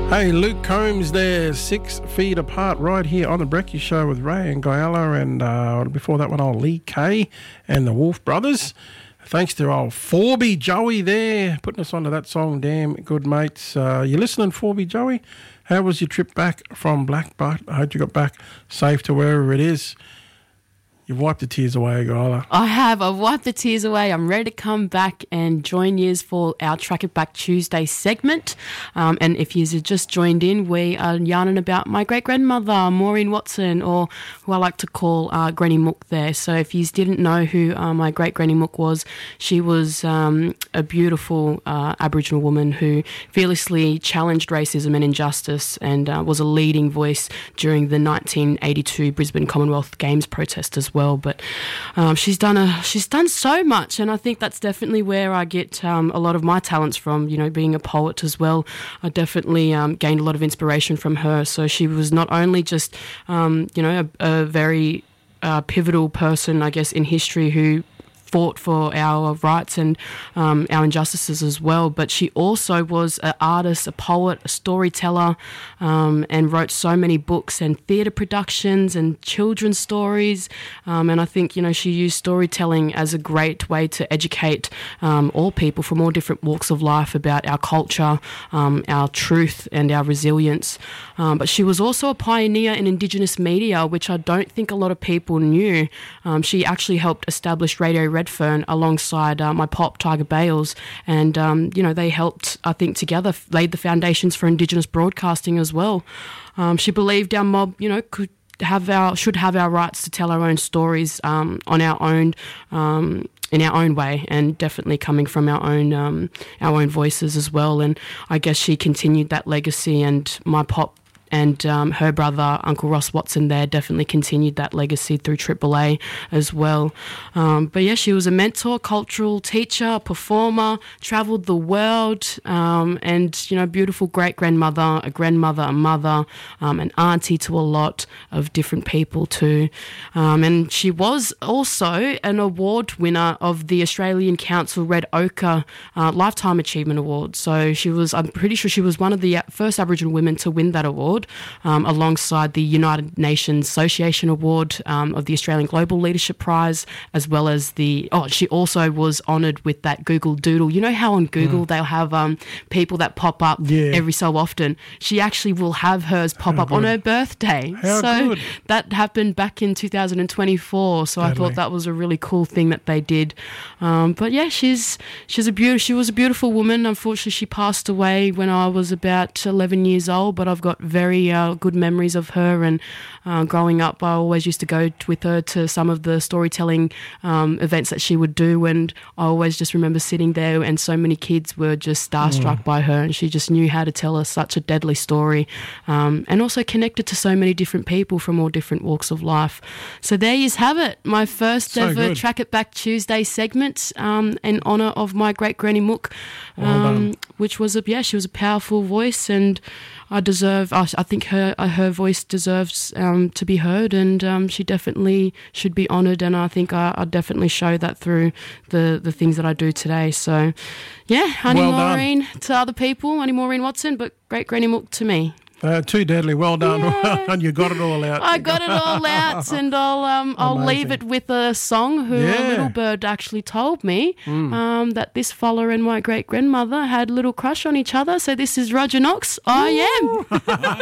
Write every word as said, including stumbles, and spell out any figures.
Hey, Luke Combs there, Six Feet Apart, right here on the Brekkie Show with Ray and Guyala, and uh, before that one, old Lee Kay and the Wolf Brothers. Thanks to old Forby Joey there, putting us onto that song. Damn good, mates. Uh, you listening, Forby Joey? How was your trip back from Black Butte? I hope you got back safe to wherever it is. You've wiped the tears away, Guyala. I have. I've wiped the tears away. I'm ready to come back and join you for our Track It Back Tuesday segment. Um, and if you've just joined in, we are yarning about my great-grandmother, Maureen Watson, or who I like to call uh, Granny Mook there. So if you didn't know who uh, my great-granny Mook was, she was um, a beautiful uh, Aboriginal woman who fearlessly challenged racism and injustice and uh, was a leading voice during the nineteen eighty-two Brisbane Commonwealth Games protest as well. well but um, she's done a she's done so much, and I think that's definitely where I get um, a lot of my talents from, you know, being a poet as well. I definitely um, gained a lot of inspiration from her. So she was not only just um, you know a, a very uh, pivotal person, I guess, in history who fought for our rights and um, our injustices as well, but she also was an artist, a poet, a storyteller, um, and wrote so many books and theatre productions and children's stories, um, and I think, you know, she used storytelling as a great way to educate um, all people from all different walks of life about our culture, um, our truth and our resilience, um, but she was also a pioneer in Indigenous media, which I don't think a lot of people knew. Um, she actually helped establish Radio Redfern alongside uh, my pop Tiger Bales, and um, you know, they helped, I think, together f- laid the foundations for Indigenous broadcasting as well. Um, she believed our mob, you know, could have our should have our rights to tell our own stories um, on our own. Um, in our own way, and definitely coming from our own um, our own voices as well. And I guess she continued that legacy, and my pop and um, her brother, Uncle Ross Watson there, definitely continued that legacy through Triple A as well. Um, but yeah, she was a mentor, cultural teacher, performer, travelled the world, um, and, you know, beautiful great-grandmother, a grandmother, a mother, um, an auntie to a lot of different people too. Um, and she was also an award winner of the Australian Council Red Ochre uh, Lifetime Achievement Award. So she was, I'm pretty sure she was one of the first Aboriginal women to win that award. Um, alongside the United Nations Association Award um, of the Australian Global Leadership Prize, as well as the, oh, she also was honoured with that Google Doodle. You know how on Google mm. they'll have um, people that pop up yeah. every so often? She actually will have hers pop how up good. on her birthday. How so good. That happened back in two thousand twenty-four, so Deadly. I thought that was a really cool thing that they did. Um, but yeah, she's she's a beautiful, she was a beautiful woman. Unfortunately, she passed away when I was about eleven years old, but I've got very Very uh, good memories of her, and uh, growing up I always used to go t- with her to some of the storytelling um, events that she would do, and I always just remember sitting there, and so many kids were just starstruck mm. by her, and she just knew how to tell us such a deadly story, um, and also connected to so many different people from all different walks of life. So there you have it, my first so ever good. Track It Back Tuesday segment um, in honour of my great granny Mook, um, well which was a yeah she was a powerful voice, and I deserve I, I think her her voice deserves um, to be heard, and um, she definitely should be honoured, and I think I, I definitely show that through the, the things that I do today. So yeah, Honey well Maureen done. to other people, Honey Maureen Watson, but great granny Mook to me. Uh, too deadly. Well done. Yeah. And you got it all out. I got it all out, and I'll um, I'll leave it with a song who yeah. a little bird actually told me mm. um, that this fella and my great grandmother had a little crush on each other. So this is Roger Knox. I am.